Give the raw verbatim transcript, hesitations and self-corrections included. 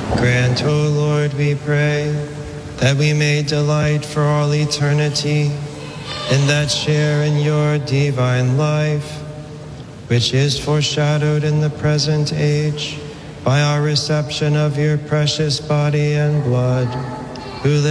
Grant, O Lord, we pray, that we may delight for all eternity in that share in your divine life, which is foreshadowed in the present age by our reception of your precious body and blood, who